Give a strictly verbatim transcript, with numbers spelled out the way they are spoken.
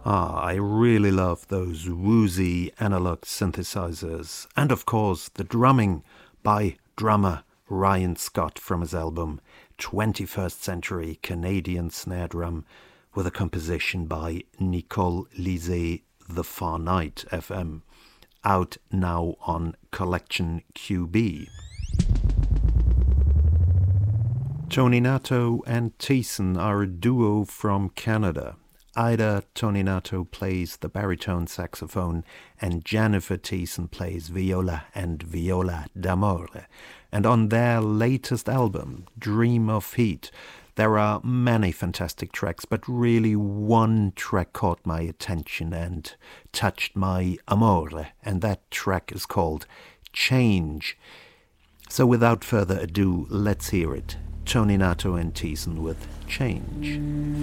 Ah, I really love those woozy analog synthesizers. And of course, the drumming by drummer Ryan Scott from his album twenty-first Century Canadian Snare Drum, with a composition by Nicole Lizet, The Far Night F M, out now on Collection Q B. Tony Nato and Thiessen are a duo from Canada. Ida Tony Nato plays the baritone saxophone and Jennifer Thiessen plays viola and viola d'amore. And on their latest album, Dream of Heat, there are many fantastic tracks, but really one track caught my attention and touched my amore, and that track is called Change. So without further ado, let's hear it. Tony Nato and Thiessen with Change.